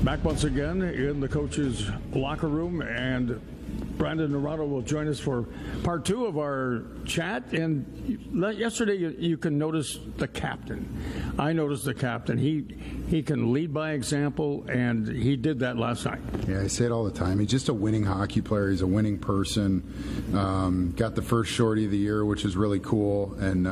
Back once again in the coach's locker room, and Brandon Naurato will join us for part 2 of our chat. And yesterday, you can notice the captain. I noticed the captain. He can lead by example, and he did that last night. Yeah, I say it all the time. He's just a winning hockey player. He's a winning person. Got the first shorty of the year, which is really cool, and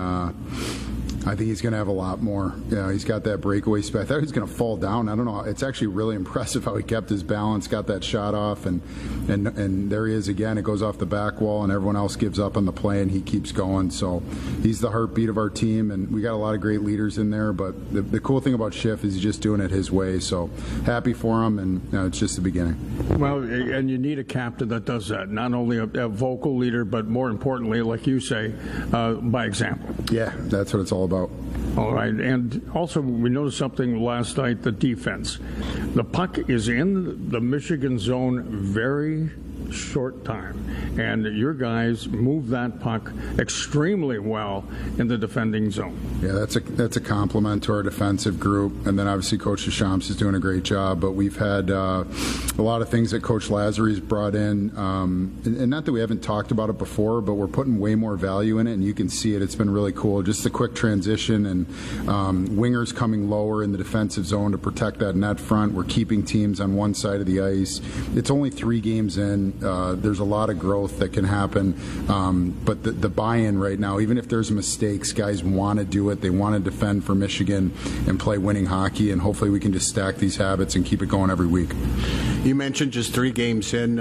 I think he's going to have a lot more. He's got that breakaway speed. I thought he was going to fall down. I don't know. It's actually really impressive how he kept his balance, got that shot off, and there he is again. It goes off the back wall, and everyone else gives up on the play, and he keeps going. So he's the heartbeat of our team, and we got a lot of great leaders in there. But the cool thing about Schiff is he's just doing it his way. So happy for him, and it's just the beginning. Well, and you need a captain that does that. Not only a vocal leader, but more importantly, like you say, by example. Yeah, that's what it's all about. All right, and also we noticed something last night, the defense. The puck is in the Michigan zone very short time, and your guys move that puck extremely well in the defending zone. Yeah, that's a compliment to our defensive group, and then obviously Coach Deschamps is doing a great job, but we've had a lot of things that Coach Lazary's brought in, and not that we haven't talked about it before, but we're putting way more value in it, and you can see it. It's been really cool. Just the quick transition and wingers coming lower in the defensive zone to protect that net front. We're keeping teams on one side of the ice. It's only 3 games in. There's a lot of growth that can happen, but the buy-in right now, even if there's mistakes, guys want to do it. They want to defend for Michigan and play winning hockey, and hopefully we can just stack these habits and keep it going every week. You mentioned just 3 games in,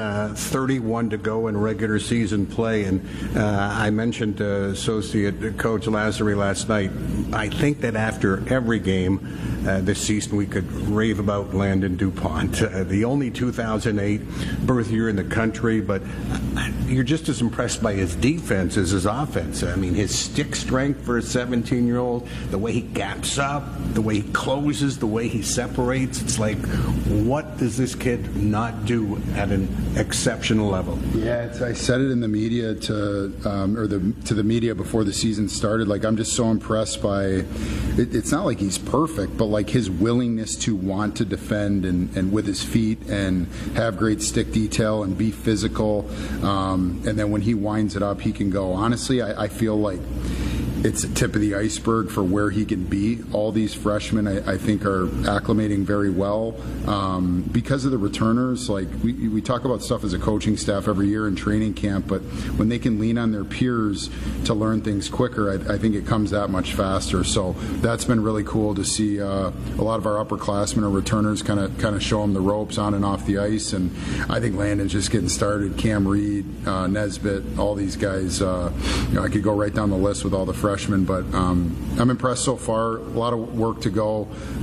31 to go in regular season play, and I mentioned Associate Coach Lazary last night. I think that after every game this season we could rave about Landon DuPont, the only 2008 birth year in the country, but you're just as impressed by his defense as his offense. I mean, his stick strength for a 17-year-old, the way he gaps up, the way he closes, the way he separates. It's like, what does this kid not do at an exceptional level? Yeah, I said it in the media to the media before the season started. Like, I'm just so impressed by it. It's not like he's perfect, but like his willingness to want to defend and with his feet and have great stick detail and be physical. And then when he winds it up, he can go. Honestly, I feel like it's the tip of the iceberg for where he can be. All these freshmen, I think, are acclimating very well because of the returners. Like we talk about stuff as a coaching staff every year in training camp, but when they can lean on their peers to learn things quicker, I think it comes that much faster. So that's been really cool to see. A lot of our upperclassmen or returners kind of show them the ropes on and off the ice, and I think Landon's just getting started. Cam Reed, Nesbitt, all these guys. I could go right down the list with all the freshmen, but I'm impressed so far. A lot of work to go,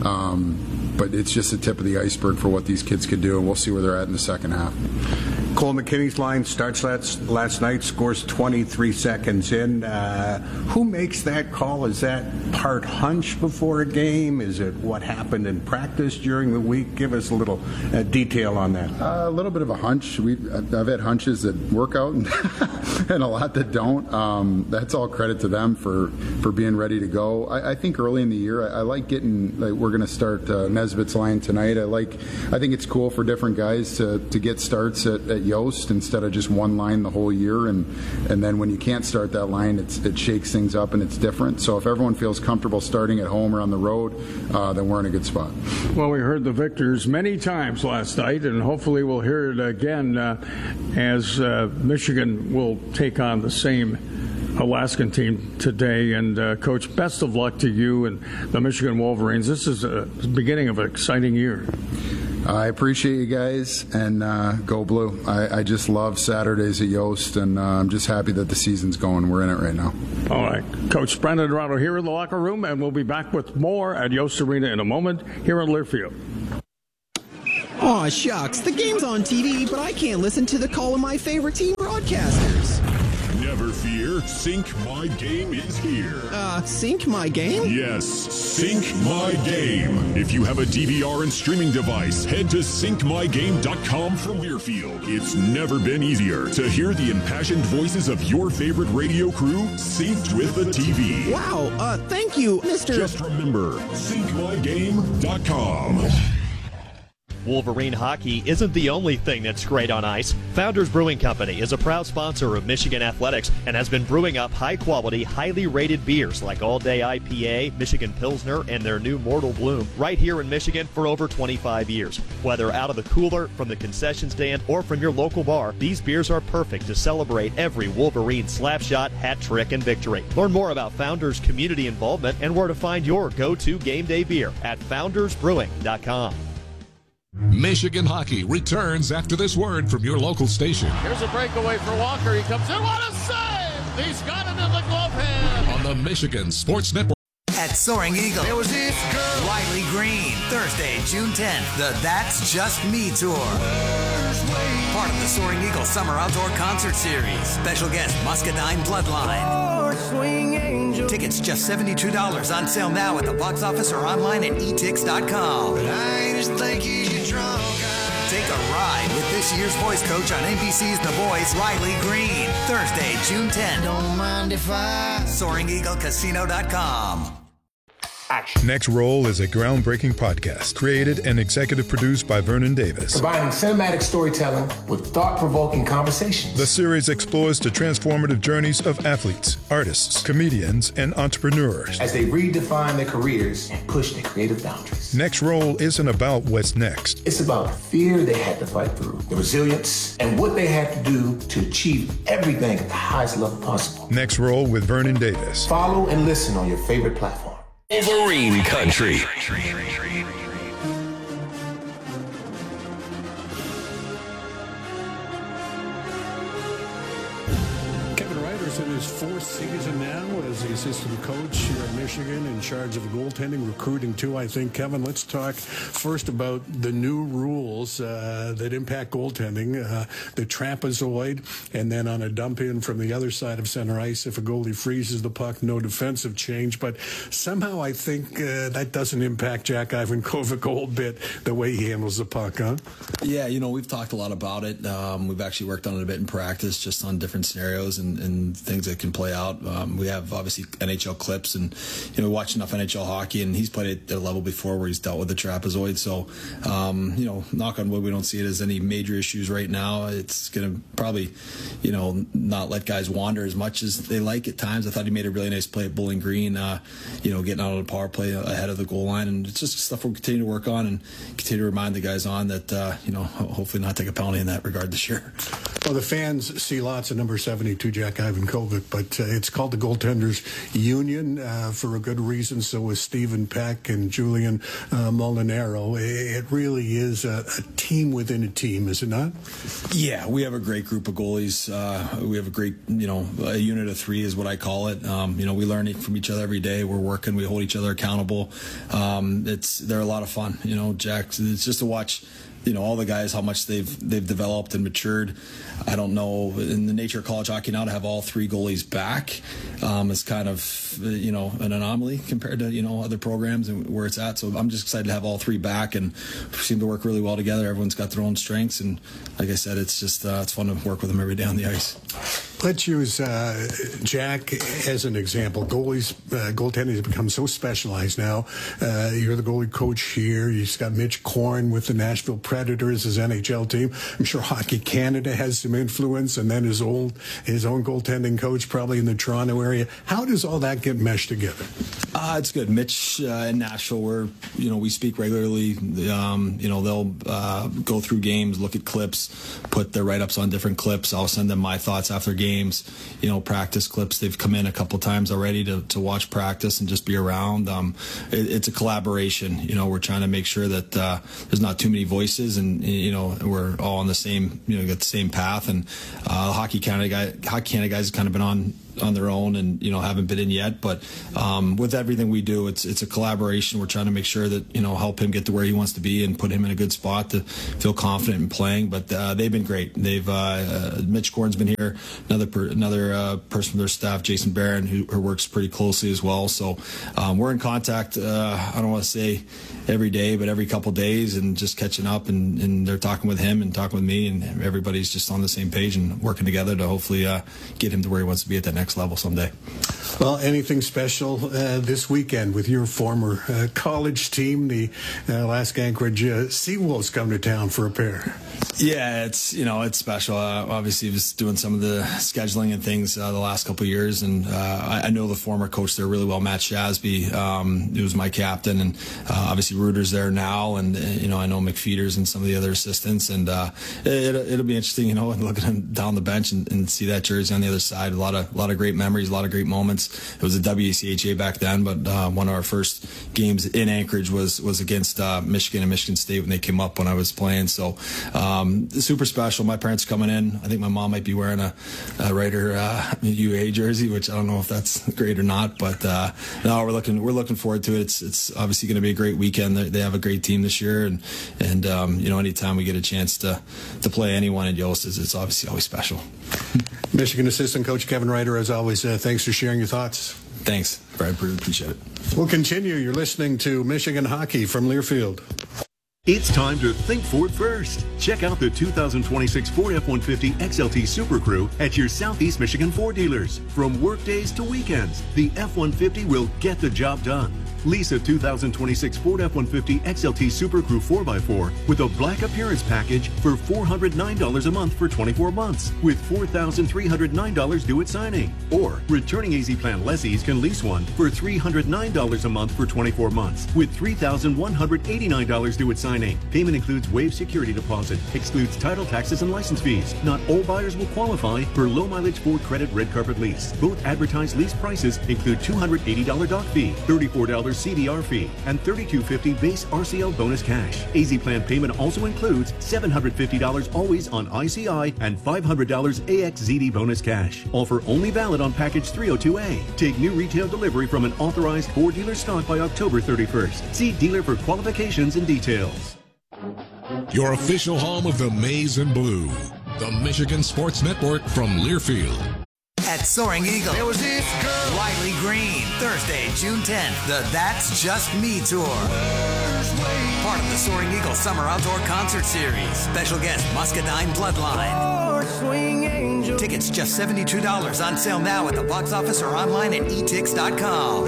but it's just the tip of the iceberg for what these kids could do, and we'll see where they're at in the second half. Cole McKinney's line starts last night, scores 23 seconds in. Who makes that call? Is that part hunch before a game? Is it what happened in practice during the week? Give us a little detail on that. A little bit of a hunch. I've had hunches that work out and a lot that don't. That's all credit to them for being ready to go. I think early in the year, I like getting, we're going to start Nesbitt's line tonight. I think it's cool for different guys to get starts at Yost instead of just one line the whole year, and then when you can't start that line, it shakes things up and it's different. So if everyone feels comfortable starting at home or on the road, then we're in a good spot. Well, we heard the victors many times last night, and hopefully we'll hear it again as Michigan will take on the same Alaskan team today. And Coach, best of luck to you and the Michigan Wolverines. This is the beginning of an exciting year. I appreciate you guys, and go blue. I just love Saturdays at Yost, and I'm just happy that the season's going. We're in it right now. All right. Coach Brandon Naurato here in the locker room, and we'll be back with more at Yost Arena in a moment here in Learfield. Aw, shucks. The game's on TV, but I can't listen to the call of my favorite team broadcasters. Never fear, Sync My Game is here. Sync My Game? Yes, Sync My Game. If you have a DVR and streaming device, head to syncmygame.com for Learfield. It's never been easier to hear the impassioned voices of your favorite radio crew synced with the TV. Wow, thank you, Mr. Just remember, syncmygame.com. Wolverine hockey isn't the only thing that's great on ice. Founders Brewing Company is a proud sponsor of Michigan athletics and has been brewing up high-quality, highly rated beers like All Day IPA, Michigan Pilsner, and their new Mortal Bloom right here in Michigan for over 25 years. Whether out of the cooler, from the concession stand, or from your local bar, these beers are perfect to celebrate every Wolverine slapshot, hat trick, and victory. Learn more about Founders community involvement and where to find your go-to game day beer at foundersbrewing.com. Michigan hockey returns after this word from your local station. Here's a breakaway for Walker. He comes in. What a save! He's got it in the glove hand. On the Michigan Sports Network. At Soaring Eagle, there was this girl, Riley Green. Thursday, June 10th, the That's Just Me Tour. Part of the Soaring Eagle Summer Outdoor Concert Series. Special guest, Muscadine Bloodline. Tickets just $72 on sale now at the box office or online at etix.com. Take a ride with this year's voice coach on NBC's The Voice, Riley Green. Thursday, June 10th. Don't mind if I. SoaringEagleCasino.com. Next Roll is a groundbreaking podcast created and executive produced by Vernon Davis. Combining cinematic storytelling with thought-provoking conversations. The series explores the transformative journeys of athletes, artists, comedians, and entrepreneurs as they redefine their careers and push their creative boundaries. Next Roll isn't about what's next. It's about the fear they had to fight through, the resilience, and what they had to do to achieve everything at the highest level possible. Next Roll with Vernon Davis. Follow and listen on your favorite platform. Wolverine Country. Kevin Ryder's in his fourth season now as the assistant coach here at Michigan, in charge of the goaltending, recruiting too, I think. Kevin, let's talk first about the new rules that impact goaltending, the trapezoid, and then on a dump in from the other side of center ice, if a goalie freezes the puck, no defensive change. But somehow I think that doesn't impact Jack Ivankovic a whole bit, the way he handles the puck, huh? Yeah, we've talked a lot about it. We've actually worked on it a bit in practice, just on different scenarios and things that can play out. We have obviously NHL clips, and we watch enough NHL hockey, and he's played at a level before where he's dealt with the trapezoid. So, knock on wood, we don't see it as any major issues right now. It's going to probably, not let guys wander as much as they like at times. I thought he made a really nice play at Bowling Green, getting out of the power play ahead of the goal line, and it's just stuff we'll continue to work on and continue to remind the guys on that, hopefully not take a penalty in that regard this year. Well, the fans see lots of number 72 Jack Ivankovic, but it's called the Goaltenders Union for a good reason. So is Stephen Peck and Julian Molinaro. It really is a team within a team, is it not? Yeah, we have a great group of goalies. We have a great, a unit of three is what I call it. We learn from each other every day. We're working. We hold each other accountable. They're a lot of fun. Jack, it's just to watch all the guys, how much they've developed and matured. I don't know, in the nature of college hockey now, to have all three goalies back is kind of, an anomaly compared to, other programs and where it's at. So I'm just excited to have all three back, and we seem to work really well together. Everyone's got their own strengths, and like I said, it's just it's fun to work with them every day on the ice. Let's use Jack as an example. Goaltending has become so specialized now. You're the goalie coach here. You've got Mitch Korn with the Nashville Predators, his NHL team. I'm sure Hockey Canada has some influence, and then his own goaltending coach probably in the Toronto area. How does all that get meshed together? It's good. Mitch in Nashville, we speak regularly. They'll go through games, look at clips, put their write-ups on different clips. I'll send them my thoughts after games, practice clips. They've come in a couple times already to watch practice and just be around. It's a collaboration. We're trying to make sure that there's not too many voices, and we're all on the same, got the same path. And Hockey Canada guys have kind of been on their own and haven't been in yet, but with everything we do, it's a collaboration. We're trying to make sure that help him get to where he wants to be and put him in a good spot to feel confident in playing. But they've been great. They've Mitch Korn's been here, another person from their staff, Jason Barron, who works pretty closely as well. So we're in contact. I don't want to say every day, but every couple days, and just catching up, and they're talking with him and talking with me, and everybody's just on the same page and working together to hopefully get him to where he wants to be at that next next level someday. Well, anything special this weekend with your former college team, the Alaska Anchorage Seawolves, come to town for a pair? Yeah, it's special. Obviously, I was doing some of the scheduling and things the last couple of years, and I know the former coach there really well, Matt Shasby, who was my captain, and obviously Reuter's there now, and I know McFeeters and some of the other assistants, and it'll be interesting, and looking him down the bench and see that jersey on the other side. A lot of great memories, a lot of great moments. It was a WCHA back then, but one of our first games in Anchorage was against Michigan and Michigan State when they came up when I was playing. So super special. My parents coming in. I think my mom might be wearing a Rider UA jersey, which I don't know if that's great or not. But no, we're looking forward to it. It's obviously going to be a great weekend. They have a great team this year, and anytime we get a chance to play anyone at Yost, it's obviously always special. Michigan assistant coach Kevin Rider, as always, thanks for sharing your thoughts. Thanks. I really appreciate it. We'll continue. You're listening to Michigan Hockey from Learfield. It's time to think Ford first. Check out the 2026 Ford F-150 XLT Super Crew at your Southeast Michigan Ford dealers. From workdays to weekends, the F-150 will get the job done. Lease a 2026 Ford F-150 XLT Super Crew 4x4 with a black appearance package for $409 a month for 24 months with $4,309 due at signing. Or returning AZ Plan lessees can lease one for $309 a month for 24 months with $3,189 due at signing. Payment includes waived security deposit, excludes title taxes and license fees. Not all buyers will qualify for low mileage Ford Credit Red Carpet Lease. Both advertised lease prices include $280 dock fee, $34 CDR fee, and $32.50 base RCL bonus cash. AZ Plan payment also includes $750 always on ICI and $500 AXZD bonus cash. Offer only valid on package 302A. Take new retail delivery from an authorized Ford dealer stock by October 31st. See dealer for qualifications and details. Your official home of the Maize and Blue, the Michigan Sports Network from Learfield. At Soaring Eagle, there was this girl, Riley Green. Thursday, June 10th, the That's Just Me Tour. Part of the Soaring Eagle Summer Outdoor Concert Series. Special guest, Muscadine Bloodline. Tickets just $72 on sale now at the box office or online at etix.com.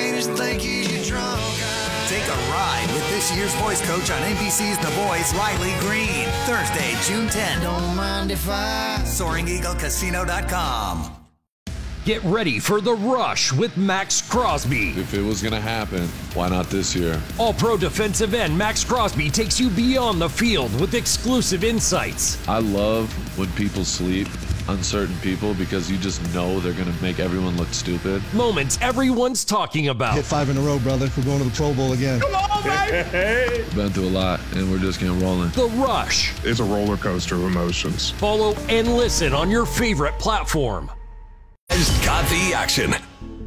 Take a ride with this year's voice coach on NBC's The Voice, Riley Green. Thursday, June 10th. Don't mind if I. SoaringEagleCasino.com. Get ready for the rush with Max Crosby. If it was going to happen, why not this year? All-pro defensive end Max Crosby takes you beyond the field with exclusive insights. I love when people sleep on certain people because you just know they're going to make everyone look stupid. Moments everyone's talking about. Hit 5 in a row, brother. We're going to the Pro Bowl again. Come on, baby! Been through a lot, and we're just getting rolling. The Rush. It's a roller coaster of emotions. Follow and listen on your favorite platform. Got the action.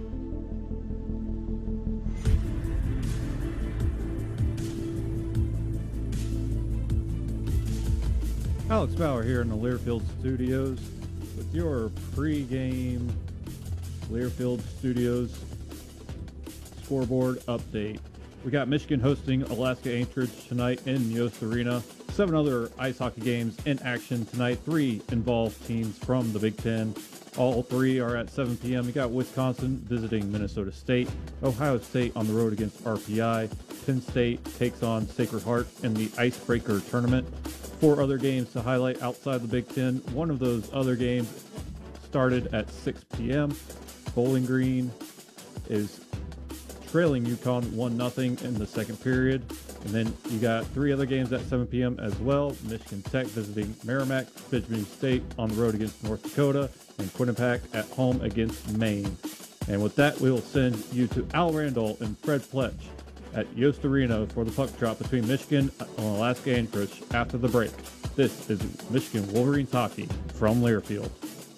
Alex Bauer here in the Learfield Studios with your pre-game Learfield Studios scoreboard update. We got Michigan hosting Alaska Anchorage tonight in Yost Arena. 7 other ice hockey games in action tonight. 3 involve teams from the Big Ten. All 3 are at 7 p.m. You got Wisconsin visiting Minnesota State. Ohio State on the road against RPI. Penn State takes on Sacred Heart in the Icebreaker Tournament. 4 other games to highlight outside the Big Ten. One of those other games started at 6 p.m. Bowling Green is trailing UConn 1-0 in the second period. And then you got 3 other games at 7 p.m. as well. Michigan Tech visiting Merrimack, Michigan State on the road against North Dakota, and Quinnipiac at home against Maine. And with that, we will send you to Al Randall and Fred Pletch at Yost Arena for the puck drop between Michigan and Alaska Anchorage after the break. This is Michigan Wolverines hockey from Learfield.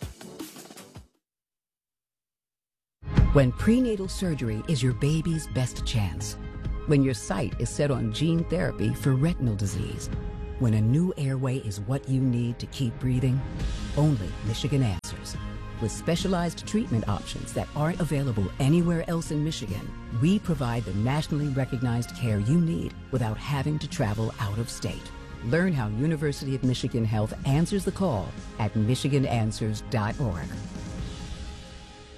When prenatal surgery is your baby's best chance. When your sight is set on gene therapy for retinal disease. When a new airway is what you need to keep breathing. Only Michigan answers. With specialized treatment options that aren't available anywhere else in Michigan, we provide the nationally recognized care you need without having to travel out of state. Learn how University of Michigan Health answers the call at michigananswers.org.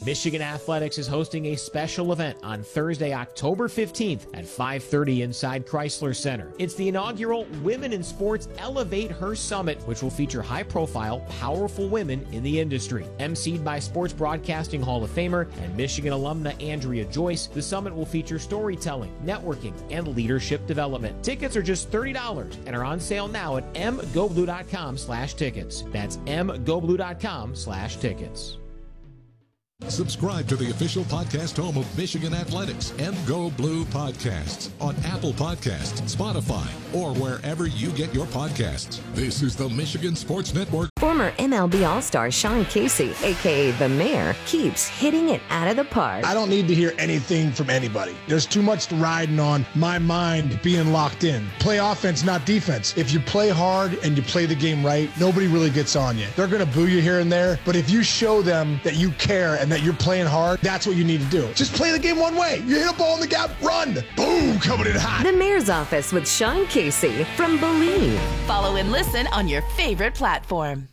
Michigan Athletics is hosting a special event on Thursday, October 15th at 5:30 inside Chrysler Center. It's the inaugural Women in Sports Elevate Her Summit, which will feature high-profile, powerful women in the industry. emceed by Sports Broadcasting Hall of Famer and Michigan alumna Andrea Joyce, the summit will feature storytelling, networking, and leadership development. Tickets are just $30 and are on sale now at mgoblue.com/tickets. That's mgoblue.com/tickets. Subscribe to the official podcast home of Michigan Athletics, Go Blue Podcasts, on Apple Podcasts, Spotify, or wherever you get your podcasts. This is the Michigan Sports Network. Former MLB All-Star Sean Casey, a.k.a. The Mayor, keeps hitting it out of the park. I don't need to hear anything from anybody. There's too much riding on my mind being locked in. Play offense, not defense. If you play hard and you play the game right, nobody really gets on you. They're going to boo you here and there, but if you show them that you care and that you're playing hard, that's what you need to do. Just play the game one way. You hit a ball in the gap, run. Boom, coming in hot. The Mayor's Office with Sean Casey from Believe. Follow and listen on your favorite platform.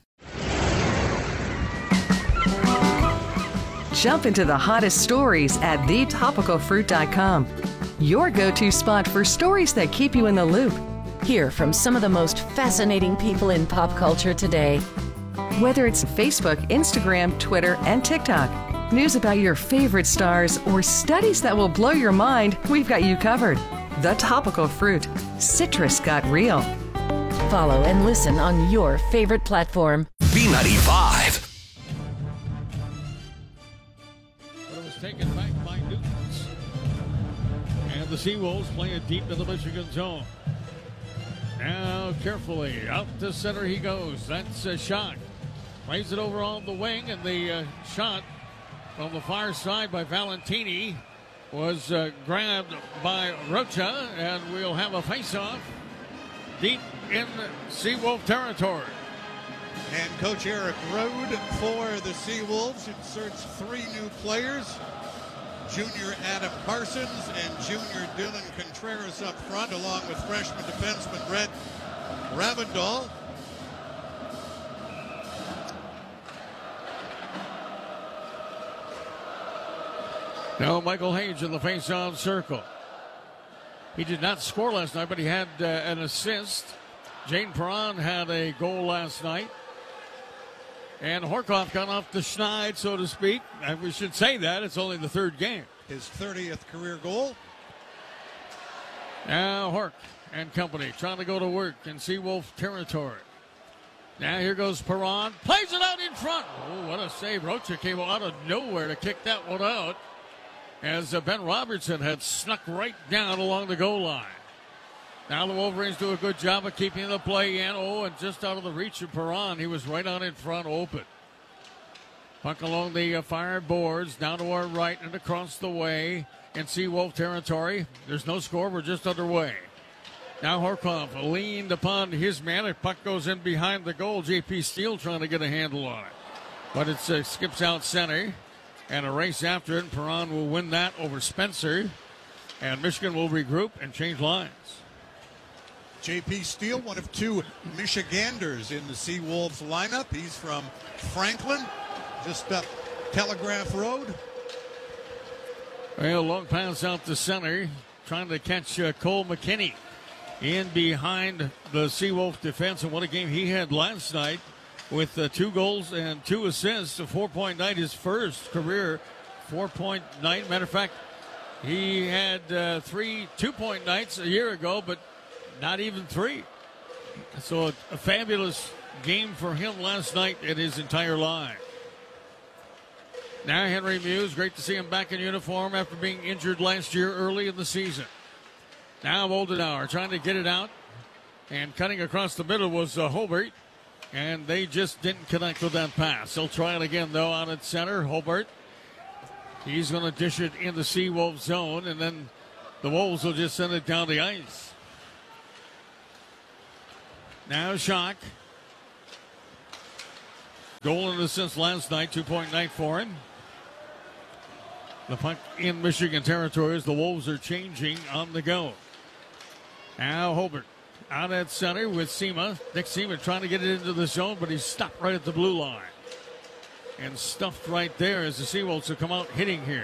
Jump into the hottest stories at thetopicalfruit.com. Your go-to spot for stories that keep you in the loop. Hear from some of the most fascinating people in pop culture today. Whether it's Facebook, Instagram, Twitter, and TikTok, news about your favorite stars, or studies that will blow your mind, we've got you covered. The Topical Fruit. Citrus got real. Follow and listen on your favorite platform. B95. But it was taken back by Newtons. And the Seawolves playing it deep in the Michigan zone. Now carefully out to center he goes. That's a shot. Plays it over on the wing, and the shot from the far side by Valentini was grabbed by Rocha, and we'll have a face-off deep in Seawolf territory. And Coach Eric Rode for the Seawolves inserts 3 new players. Junior Adam Parsons and junior Dylan Contreras up front, along with freshman defenseman Brett Ravindal. Now Michael Hage in the face-off circle. He did not score last night, but he had an assist. Jane Perron had a goal last night. And Horkoff got off the schneid, so to speak. And we should say that. It's only the 3rd game. His 30th career goal. Now Hork and company trying to go to work in Seawolf territory. Now here goes Perron. Plays it out in front. Oh, what a save. Rocha came out of nowhere to kick that one out, as Ben Robertson had snuck right down along the goal line. Now the Wolverines do a good job of keeping the play in. Oh, and just out of the reach of Perron. He was right on in front open. Puck along the fire boards, down to our right and across the way in Seawolf territory. There's no score. We're just underway. Now Horkoff leaned upon his man. The puck goes in behind the goal. J.P. Steele trying to get a handle on it. But it skips out center. And a race after it. Perron will win that over Spencer. And Michigan will regroup and change lines. J.P. Steele, one of 2 Michiganders in the Seawolves lineup. He's from Franklin, just up Telegraph Road. Well, long pass out to center. Trying to catch Cole McKinney in behind the Seawolf defense. And what a game he had last night, with 2 goals and 2 assists. A 4-point night, his first career 4-point night. Matter of fact, he had 3 2-point nights a year ago, but not even 3. So a fabulous game for him last night and his entire line. Now Henry Muse, great to see him back in uniform after being injured last year early in the season. Now Oldenauer trying to get it out, and cutting across the middle was Hobart. And they just didn't connect with that pass. They'll try it again, though, out at center. Hobart. He's going to dish it in the Seawolf zone, and then the Wolves will just send it down the ice. Now Schock. Goal and assist last night, 2-point night for him. The puck in Michigan territory as the Wolves are changing on the go. Now Hobart. Out at center with Sema. Nick Sema trying to get it into the zone, but he's stopped right at the blue line. and stuffed right there as the Seawolves have come out hitting here.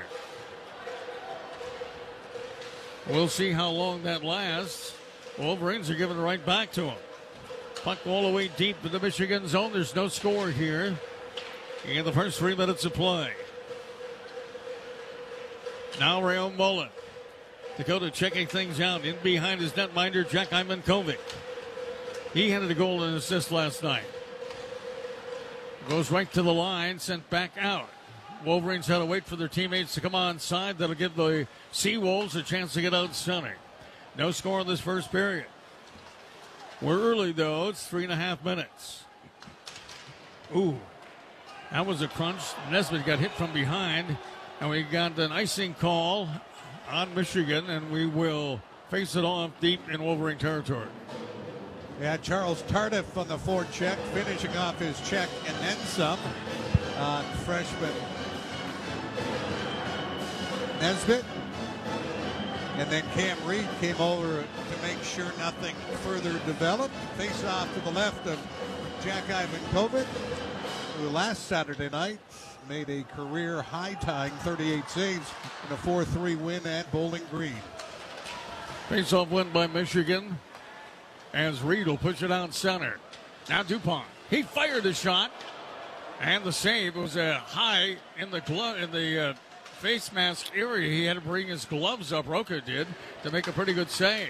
We'll see how long that lasts. Wolverines are giving it right back to them. Puck all the way deep in the Michigan zone. There's no score here in the first 3 minutes of play. Now Rayo Mullen. Dakota checking things out. In behind his netminder, Jack Ivankovic. He had a goal and an assist last night. Goes right to the line, sent back out. Wolverines had to wait for their teammates to come on side. That'll give the Seawolves a chance to get out center. No score in this first period. We're early, though. It's 3.5 minutes. Ooh, that was a crunch. Nesbitt got hit from behind, and we got an icing call on Michigan, and we will face it off deep in Wolverine territory. Yeah, Charles Tardif on the forecheck, finishing off his check and then some on freshman Nesbitt. And then Cam Reed came over to make sure nothing further developed. Face off to the left of Jack Ivankovic, who last Saturday night made a career high-tying 38 saves in a 4-3 win at Bowling Green. Face-off win by Michigan as Reed will push it out center. Now Dupont. He fired a shot, and the save was a high in the glove in the face mask area. He had to bring his gloves up, Roca did, to make a pretty good save.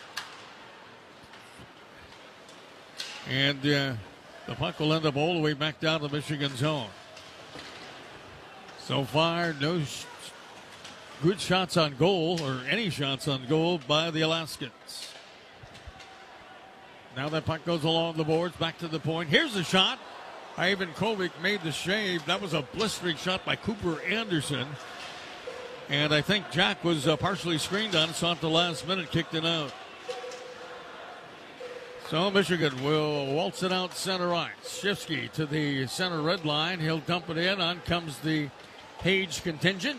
And the puck will end up all the way back down to Michigan zone. So far, no good shots on goal, or any shots on goal by the Alaskans. Now that puck goes along the boards, back to the point. Here's the shot. Ivankovic made the shave. That was a blistering shot by Cooper Anderson. And I think Jack was partially screened on, so at the last minute kicked it out. So Michigan will waltz it out center ice. Shifsky to the center red line. He'll dump it in. On comes the Page contingent.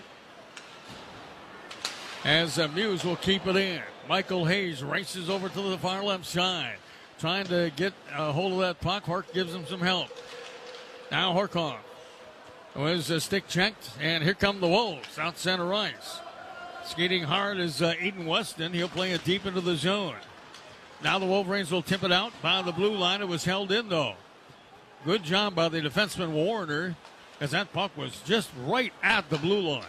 As Muse will keep it in. Michael Hayes races over to the far left side. Trying to get a hold of that puck. Hork gives him some help. Now Horkoff was stick checked, and here come the Wolves out center ice. Skating hard is Eden Weston. He'll play it deep into the zone. Now the Wolverines will tip it out by the blue line. It was held in, though. Good job by the defenseman Warner, as that puck was just right at the blue line.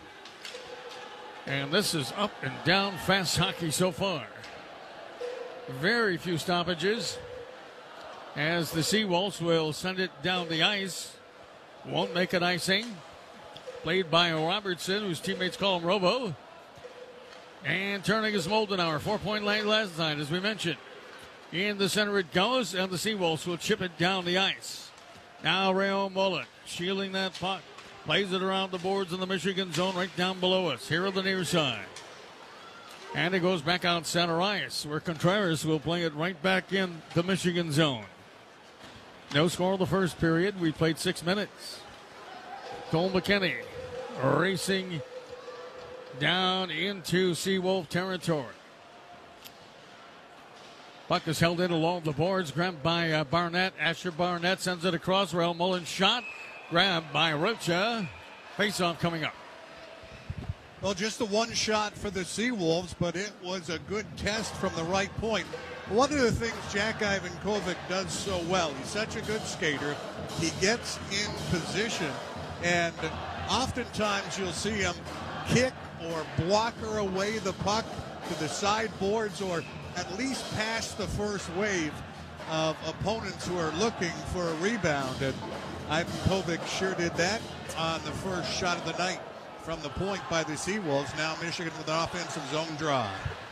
And this is up and down fast hockey so far. Very few stoppages as the Seawolves will send it down the ice. Won't make an icing. Played by Robertson, whose teammates call him Robo. And turning is Moldenauer. 4-point lead last night, as we mentioned. In the center it goes, and the Seawolves will chip it down the ice. Now Rayo Mullen shielding that puck. Plays it around the boards in the Michigan zone right down below us. Here on the near side. And it goes back out center ice, where Contreras will play it right back in the Michigan zone. No score in the first period. We played 6 minutes. Cole McKinney racing down into Seawolf territory. Puck is held in along the boards, grabbed by Barnett. Asher Barnett sends it across. Rayo Mullen shot, grabbed by Rocha. Face-off coming up. Well, just the one shot for the Seawolves, but it was a good test from the right point. One of the things Jack Ivankovic does so well, he's such a good skater. He gets in position, and oftentimes you'll see him kick or blocker away the puck to the sideboards, or at least past the first wave of opponents who are looking for a rebound. And Ivankovic sure did that on the first shot of the night from the point by the Seawolves. Now Michigan with an offensive zone drive.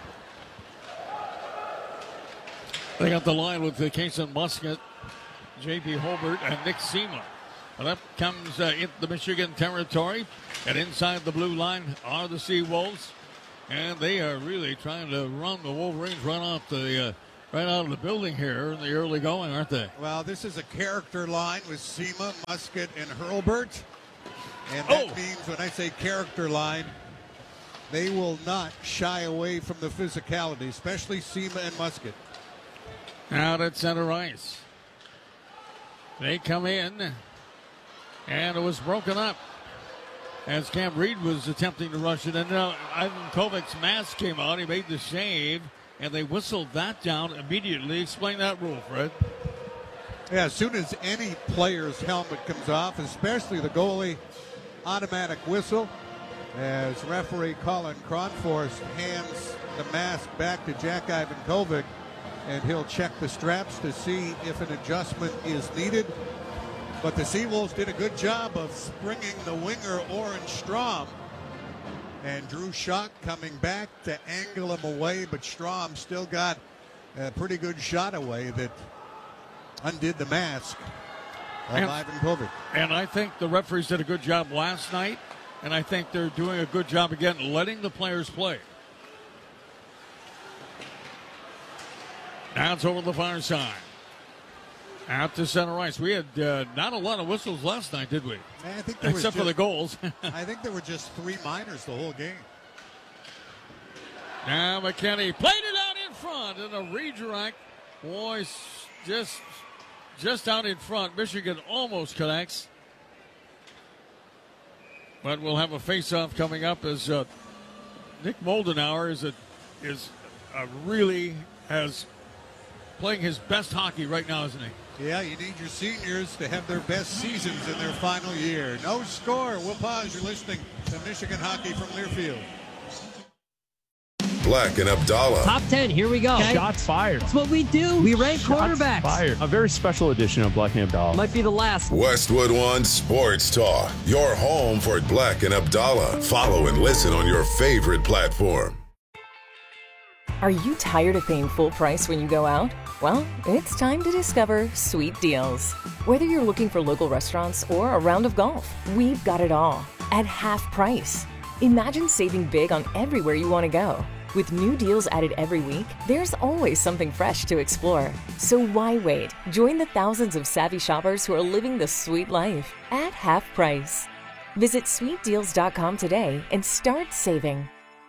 They got the line with Kason Musket, J.P. Holbert, and Nick Seema. And up comes into the Michigan territory. And inside the blue line are the Seawolves. And they are really trying to run the Wolverines, run off the right out of the building here in the early going, aren't they? Well, this is a character line with Seema, Musket, and Hurlbert. And that means when I say character line, they will not shy away from the physicality, especially Seema and Musket. Out at center ice. They come in. And it was broken up as Cam Reed was attempting to rush it. And now Ivan Kovic's mask came out. He made the save, and they whistled that down immediately. Explain that rule, Fred. Yeah, as soon as any player's helmet comes off, especially the goalie, automatic whistle. As referee Colin Cronforst hands the mask back to Jack Ivan Kovic, and he'll check the straps to see if an adjustment is needed. But the Seawolves did a good job of springing the winger Oren Strom. And Drew Schock coming back to angle him away, but Strom still got a pretty good shot away that undid the mask of Ivan Kovic. And I think the referees did a good job last night, and I think they're doing a good job again letting the players play. Now it's over the far side. Out to center ice. We had not a lot of whistles last night, did we? I think there Except for the goals. I think there were just 3 minors the whole game. Now McKinney played it out in front, and a redirect. Boy, just out in front. Michigan almost connects. But we'll have a face-off coming up as Nick Moldenauer really playing his best hockey right now, isn't he? Yeah, you need your seniors to have their best seasons in their final year. No score. We'll pause. You're listening to Michigan Hockey from Learfield. Black and Abdallah. Top 10, here we go. Shots fired. That's what we do. We rank quarterbacks. Fired. A very special edition of Black and Abdallah. Might be the last. Westwood One Sports Talk. Your home for Black and Abdallah. Follow and listen on your favorite platform. Are you tired of paying full price when you go out? Well, it's time to discover Sweet Deals. Whether you're looking for local restaurants or a round of golf, we've got it all at half price. Imagine saving big on everywhere you want to go. With new deals added every week, there's always something fresh to explore. So why wait? Join the thousands of savvy shoppers who are living the sweet life at half price. Visit sweetdeals.com today and start saving.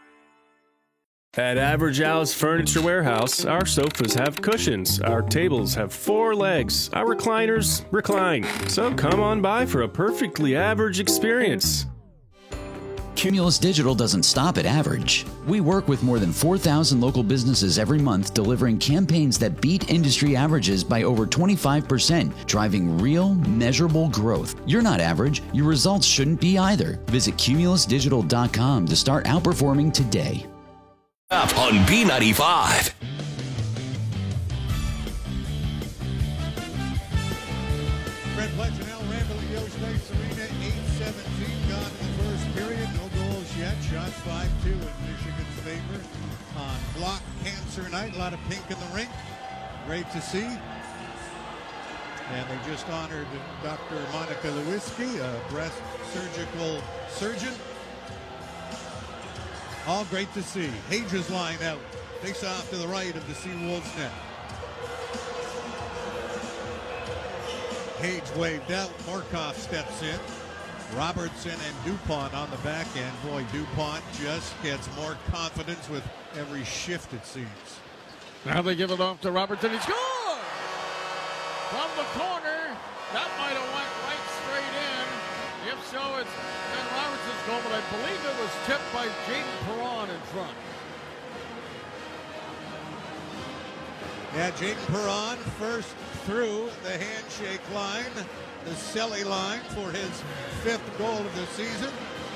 At Average Al's Furniture Warehouse, our sofas have cushions, our tables have 4 legs, our recliners recline. So come on by for a perfectly average experience. Cumulus Digital doesn't stop at average. We work with more than 4,000 local businesses every month, delivering campaigns that beat industry averages by over 25%, driving real, measurable growth. You're not average. Your results shouldn't be either. Visit cumulusdigital.com to start outperforming today. Up on B95. Fred Pletchinell, Randall Yost Space Arena, 8:17 gone in the first period. No goals yet. Shots 5-2 in Michigan's favor on Block Cancer Night. A lot of pink in the rink. Great to see. And they just honored Dr. Monica Lewinsky, a breast surgical surgeon. All great to see. Hages line out. Takes off to the right of the Seawolves net. Hage waved out. Morkov steps in. Robertson and DuPont on the back end. Boy, DuPont just gets more confidence with every shift, it seems. Now they give it off to Robertson. He scores! From the corner. That might have went right straight in. If so, it's Ben Robertson's goal, but I believe it was tipped by Jaden Perron in front. Yeah, Jaden Perron first through the handshake line, the Selly line for his 5th goal of the season.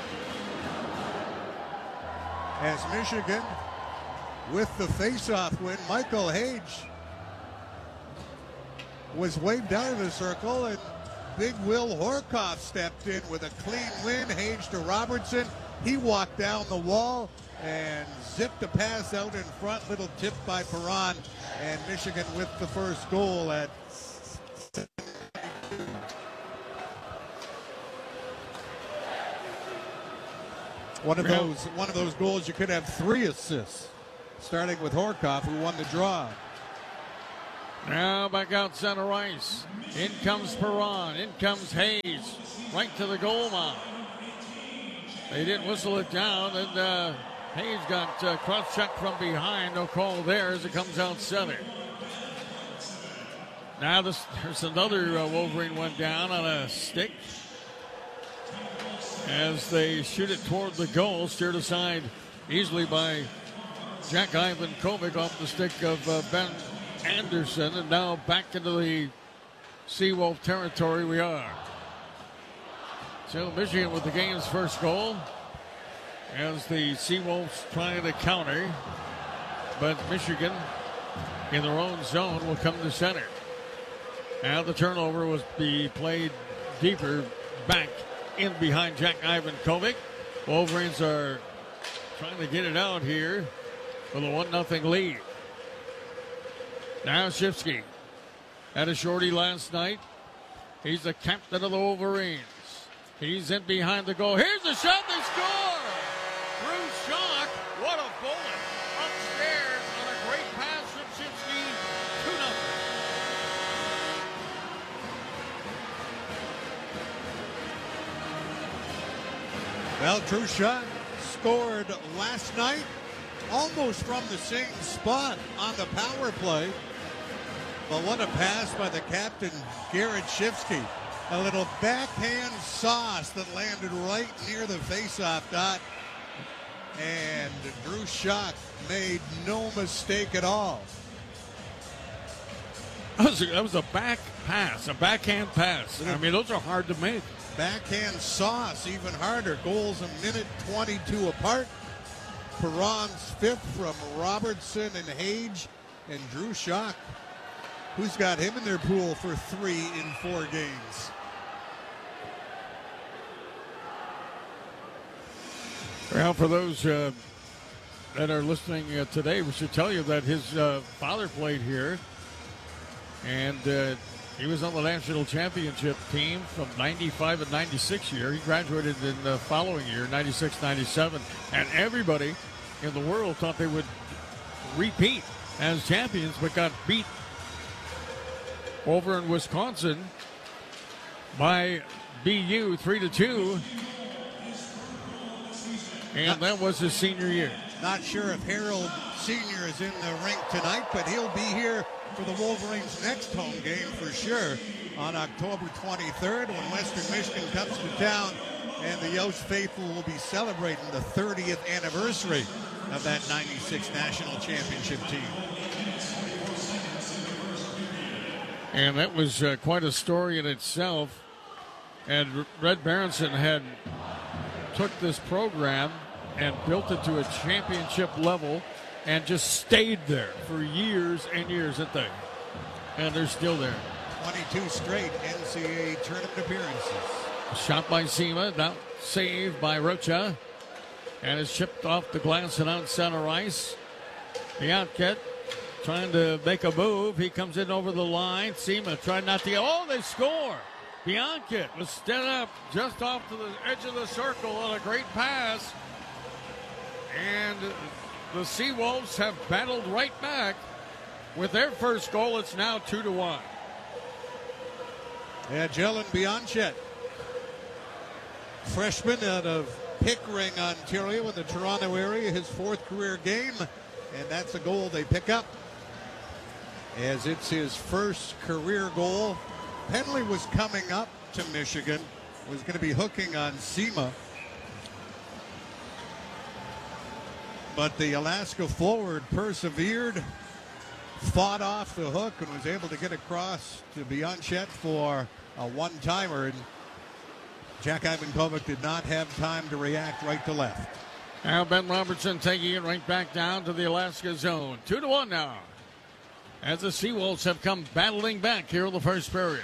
As Michigan with the faceoff win, Michael Hage was waved out of the circle, and Big Will Horkoff stepped in with a clean win. Hage to Robertson. He walked down the wall and zipped a pass out in front. Little tip by Perron, and Michigan with the first goal at one of those goals you could have 3 assists, starting with Horkoff, who won the draw. Now back out center ice. In comes Perron. In comes Hayes. Right to the goal line. They didn't whistle it down, and Hayes got cross-checked from behind. No call there as it comes out center. Now there's another Wolverine went down on a stick. as they shoot it toward the goal, steered aside easily by Jack Ivan Kovic off the stick of Ben Anderson, and now back into the Seawolf territory we are. So Michigan with the game's first goal as the Seawolves trying to counter, but Michigan in their own zone will come to center. Now the turnover was be played deeper back in behind Jack Ivan Kovic. Wolverines are trying to get it out here with a 1-0 lead. Now Shifsky had a shorty last night. He's the captain of the Wolverines. He's in behind the goal. Here's the shot, they score! Drew Schock, what a bullet. Upstairs on a great pass from Shifsky. 2-0. Well, Drew Schock scored last night almost from the same spot on the power play. But what a pass by the captain, Garrett Shifsky. A little backhand sauce that landed right near the faceoff dot. And Drew Schock made no mistake at all. That was a back pass, a backhand pass. I mean, those are hard to make. Backhand sauce, even harder. Goals a minute 22 apart. Perron's fifth from Robertson and Hage. And Drew Schock, who's got him in their pool for 3 in 4 games. Well, for those that are listening today, we should tell you that his father played here, and he was on the national championship team from 95 and 96 year. He graduated in the following year, 96, 97, and everybody in the world thought they would repeat as champions, but got beat over in Wisconsin by BU 3-2. And that was his senior year. Not sure if Harold Sr. is in the rink tonight, but he'll be here for the Wolverines' next home game for sure on October 23rd when Western Michigan comes to town, and the Yost faithful will be celebrating the 30th anniversary of that 96 national championship team. And that was quite a story in itself. And Red Berenson had took this program and built it to a championship level and just stayed there for years and years, didn't they? And they're still there. 22 straight NCAA tournament appearances. Shot by Sema, now saved by Rocha. And it's chipped off the glass and out center ice. Bianchette trying to make a move. He comes in over the line. Sema tried not to get. Oh, they score! Bianchette was set up just off to the edge of the circle on a great pass. And the Seawolves have battled right back. With their first goal, it's now 2-1. Yeah, Jalen Bianchette, freshman out of Pickering, Ontario, in the Toronto area, his 4th career game. And that's a goal they pick up, as it's his first career goal. Penley was coming up to Michigan, was going to be hooking on Sema. But the Alaska forward persevered, fought off the hook, and was able to get across to Bianchette for a one-timer. And Jack Ivan Kovic did not have time to react right to left. Now Ben Robertson taking it right back down to the Alaska zone. 2-1 now, as the Seawolves have come battling back here in the first period.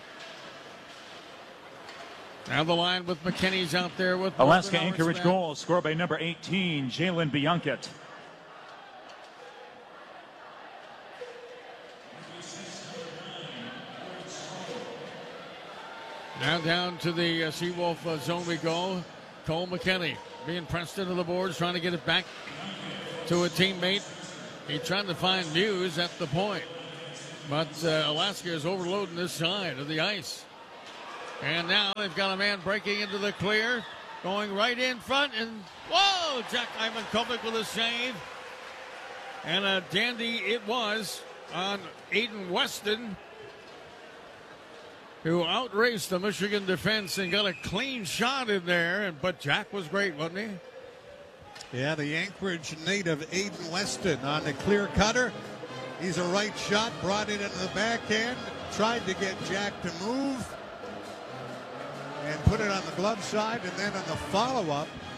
Now the line with McKinney's out there with Alaska Anchorage goal scored by number 18, Jalen Bianchette. Now down to the Seawolf zone we go. Cole McKinney being pressed into the boards, trying to get it back to a teammate. He's trying to find Muse at the point. But Alaska is overloading this side of the ice. And now they've got a man breaking into the clear, going right in front, and whoa! Jack Ivan Kovic with a save. And a dandy it was on Aiden Weston. who outraced the Michigan defense and got a clean shot in there. But Jack was great, wasn't he? Yeah, the Anchorage native Aiden Weston on the clear cutter. He's a right shot, brought it into the backhand, tried to get Jack to move and put it on the glove side, and then on the follow-up,